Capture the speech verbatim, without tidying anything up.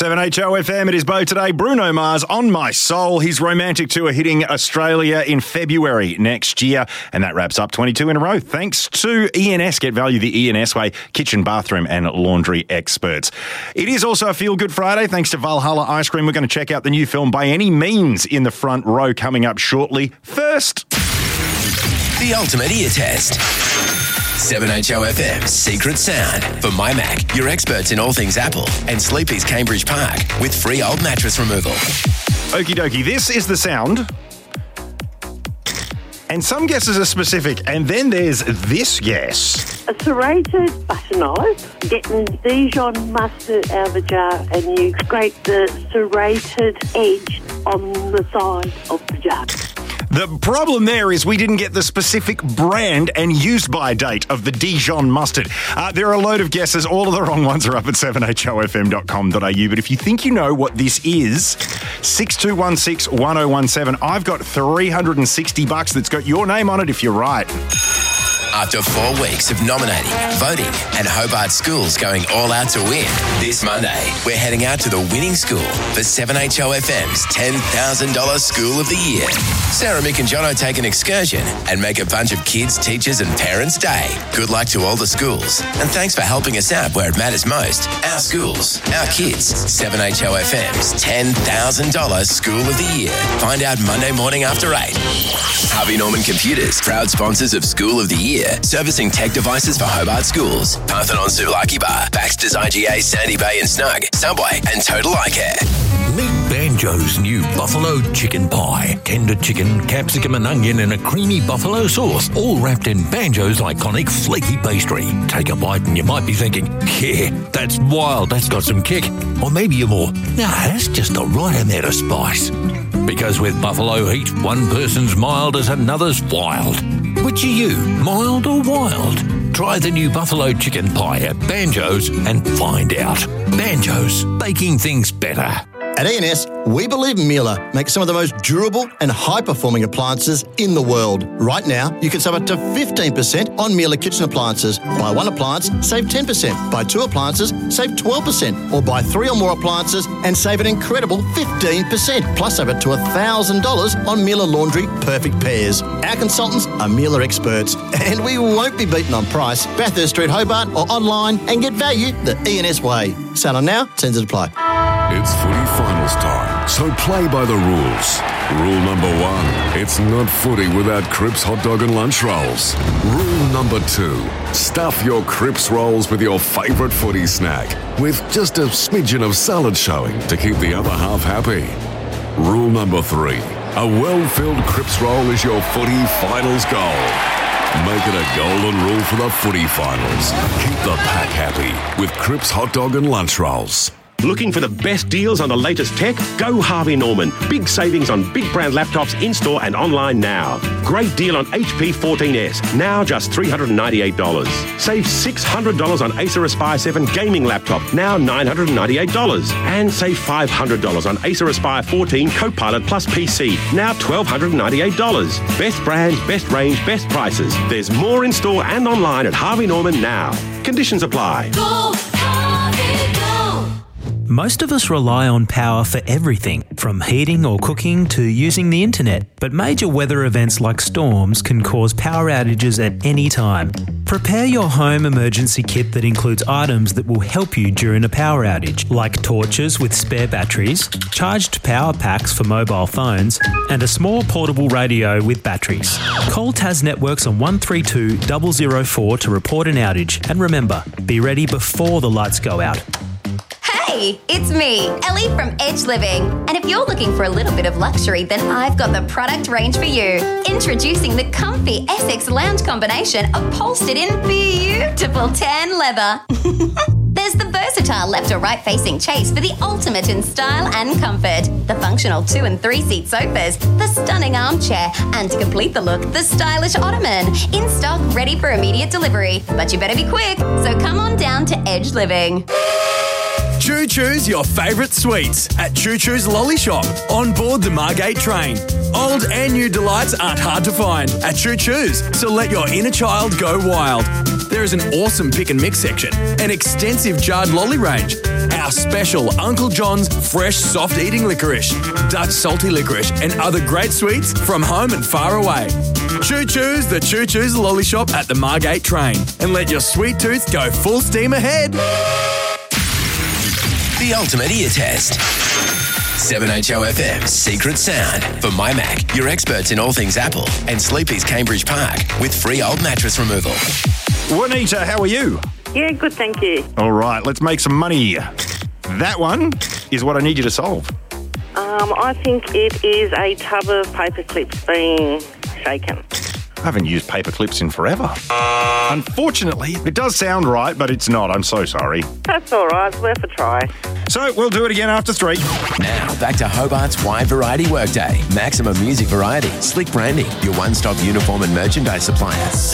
seven H O F M, it is Bo today. Bruno Mars, On My Soul. His romantic tour hitting Australia in February next year. And that wraps up twenty-two in a row. Thanks to E N S. Get value the E N S way. Kitchen, bathroom and laundry experts. It is also a Feel Good Friday thanks to Valhalla Ice Cream. We're going to check out the new film By Any Means in the Front Row coming up shortly. First, the ultimate ear test. seven H O F M's Secret Sound for My Mac, your experts in all things Apple, and Sleepy's Cambridge Park with free old mattress removal. Okie dokie, this is the sound. And some guesses are specific, and then there's this guess. A serrated butter knife, getting Dijon mustard out of the jar, and you scrape the serrated edge on the side of the jar. The problem there is we didn't get the specific brand and used by date of the Dijon mustard. Uh, there are a load of guesses. All of the wrong ones are up at seven H O F M dot com dot A U. But if you think you know what this is, six two one six, one oh one seven. I've got three hundred sixty bucks that's got your name on it if you're right. After four weeks of nominating, voting, and Hobart schools going all out to win, this Monday, we're heading out to the winning school for seven H O F M's ten thousand dollars School of the Year. Sarah, Mick and Jono take an excursion and make a bunch of kids, teachers and parents' day. Good luck to all the schools. And thanks for helping us out where it matters most. Our schools, our kids. seven H O F M's ten thousand dollars School of the Year. Find out Monday morning after eight. Harvey Norman Computers, proud sponsors of School of the Year. Servicing tech devices for Hobart schools. Parthenon Sulaki Bar, Baxter's I G A, Sandy Bay and Snug, Subway and Total Eye Care. Meet Banjo's new buffalo chicken pie. Tender chicken, capsicum and onion in a creamy buffalo sauce, all wrapped in Banjo's iconic flaky pastry. Take a bite and you might be thinking, yeah, that's wild, that's got some kick. Or maybe you're more, nah, that's just the right amount of spice. Because with buffalo heat, one person's mild as another's wild. Which are you, mild or wild? Try the new buffalo chicken pie at Banjo's and find out. Banjo's, baking things better. At E N S, we believe Miele makes some of the most durable and high-performing appliances in the world. Right now, you can save up to fifteen percent on Miele kitchen appliances. Buy one appliance, save ten percent. Buy two appliances, save twelve percent. Or buy three or more appliances and save an incredible fifteen percent. Plus over to one thousand dollars on Miele Laundry Perfect Pairs. Our consultants are Miele experts, and we won't be beaten on price. Bathurst Street, Hobart, or online and get value the E N S way. Sound on now, terms and apply. It's footy finals time, so play by the rules. Rule number one, it's not footy without Cripps hot dog and lunch rolls. Rule number two, stuff your Cripps rolls with your favourite footy snack, with just a smidgen of salad showing to keep the other half happy. Rule number three, a well-filled Cripps roll is your footy finals goal. Make it a golden rule for the footy finals. Keep the pack happy with Cripps hot dog and lunch rolls. Looking for the best deals on the latest tech? Go Harvey Norman. Big savings on big brand laptops in-store and online now. Great deal on H P fourteen S, now just three hundred ninety-eight dollars. Save six hundred dollars on Acer Aspire seven gaming laptop, now nine hundred ninety-eight dollars. And save five hundred dollars on Acer Aspire fourteen Copilot Plus P C, now one thousand two hundred ninety-eight dollars. Best brands, best range, best prices. There's more in-store and online at Harvey Norman now. Conditions apply. Go Harvey, go! Most of us rely on power for everything, from heating or cooking to using the internet. But major weather events like storms can cause power outages at any time. Prepare your home emergency kit that includes items that will help you during a power outage, like torches with spare batteries, charged power packs for mobile phones, and a small portable radio with batteries. Call T A S Networks on one three two zero zero four to report an outage. And remember, be ready before the lights go out. Hey, it's me, Ellie from Edge Living. And if you're looking for a little bit of luxury, then I've got the product range for you. Introducing the comfy Essex lounge combination upholstered in beautiful tan leather. There's the versatile left or right facing chase for the ultimate in style and comfort. The functional two and three seat sofas, the stunning armchair, and to complete the look, the stylish ottoman. In stock, ready for immediate delivery. But you better be quick, so come on down to Edge Living. Choo Choo's your favourite sweets at Choo Choo's Lolly Shop on board the Margate train. Old and new delights aren't hard to find at Choo Choo's, so let your inner child go wild. There is an awesome pick and mix section, an extensive jarred lolly range, our special Uncle John's fresh soft eating licorice, Dutch salty licorice, and other great sweets from home and far away. Choo Choo's, the Choo Choo's Lolly Shop at the Margate train, and let your sweet tooth go full steam ahead. The ultimate ear test. seven H O F M's Secret Sound for MyMac, your experts in all things Apple, and Sleepy's Cambridge Park with free old mattress removal. Juanita, how are you? Yeah, good, thank you. All right, let's make some money. That one is what I need you to solve. Um, I think it is a tub of paper clips being shaken. I haven't used paper clips in forever. Unfortunately, it does sound right, but it's not. I'm so sorry. That's all right, it's worth a try. So we'll do it again after three. Now, back to Hobart's Wide Variety Workday. Maximum music variety, slick branding, your one-stop uniform and merchandise supplier.